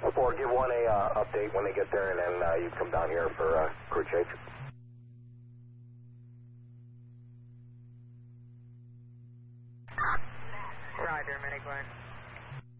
4, give 1 a update when they get there, and then you come down here for crew change. Roger, Medic 1.